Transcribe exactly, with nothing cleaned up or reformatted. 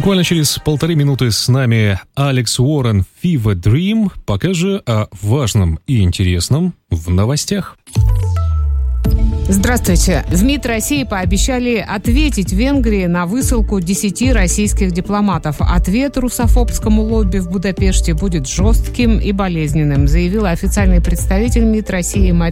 Буквально через полторы минуты с нами Алекс Уоррен, Fever Dream. Пока же о важном и интересном в новостях. Здравствуйте. В МИД России пообещали ответить Венгрии на высылку десяти российских дипломатов. Ответ русофобскому лобби в Будапеште будет жестким и болезненным, заявила официальный представитель МИД России Мария